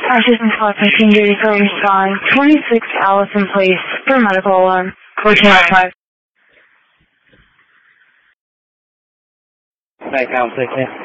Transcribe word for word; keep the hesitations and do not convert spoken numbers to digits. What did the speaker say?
Assistant Clock fifteen duty for respond. twenty-six Allison Place for medical alarm. fourteen oh five. Back down, take care.